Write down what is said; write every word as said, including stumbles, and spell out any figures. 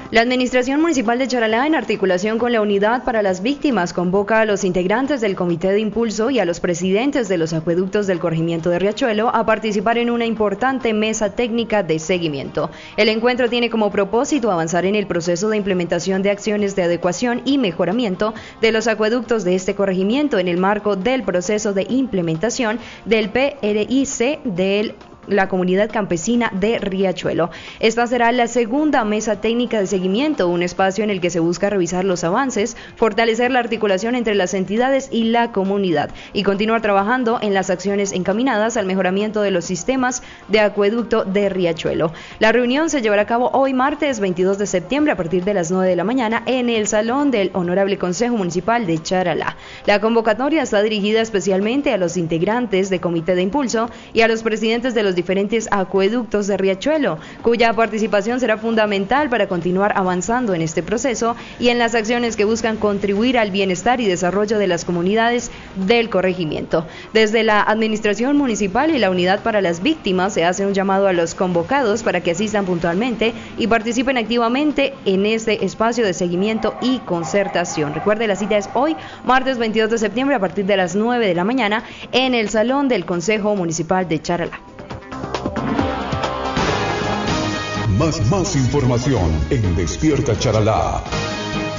La Administración Municipal de Charalá, en articulación con la Unidad para las Víctimas, convoca a los integrantes del Comité de Impulso y a los presidentes de los acueductos del corregimiento de Riachuelo a participar en una importante mesa técnica de seguimiento. El encuentro tiene como propósito avanzar en el proceso de implementación de acciones de adecuación y mejoramiento de los acueductos de este corregimiento en el marco del proceso de implementación del P R I C del la comunidad campesina de Riachuelo. Esta será la segunda mesa técnica de seguimiento, un espacio en el que se busca revisar los avances, fortalecer la articulación entre las entidades y la comunidad y continuar trabajando en las acciones encaminadas al mejoramiento de los sistemas de acueducto de Riachuelo. La reunión se llevará a cabo hoy martes veintidós de septiembre a partir de las nueve de la mañana en el salón del Honorable Consejo Municipal de Charalá. La convocatoria está dirigida especialmente a los integrantes de Comité de Impulso y a los presidentes de los diferentes acueductos de Riachuelo, cuya participación será fundamental para continuar avanzando en este proceso y en las acciones que buscan contribuir al bienestar y desarrollo de las comunidades del corregimiento. Desde la Administración Municipal y la Unidad para las Víctimas se hace un llamado a los convocados para que asistan puntualmente y participen activamente en este espacio de seguimiento y concertación. Recuerde, la cita es hoy, martes veintidós de septiembre, a partir de las nueve de la mañana, en el salón del Consejo Municipal de Charalá. Más, más información en Despierta Charalá.